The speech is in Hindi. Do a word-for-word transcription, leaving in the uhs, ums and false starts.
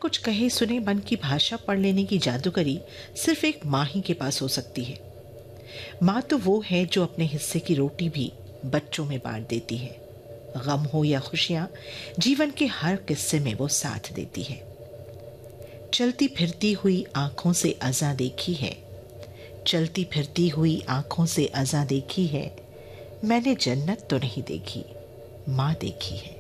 कुछ कहे सुने मन की भाषा पढ़ लेने की जादूगरी सिर्फ एक माँ ही के पास हो सकती है। माँ तो वो है जो अपने हिस्से की रोटी भी बच्चों में बांट देती है। गम हो या खुशियाँ, जीवन के हर किस्से में वो साथ देती है। चलती फिरती हुई आंखों से अज़ां देखी है, चलती फिरती हुई आंखों से अज़ां देखी है, मैंने जन्नत तो नहीं देखी, माँ देखी है।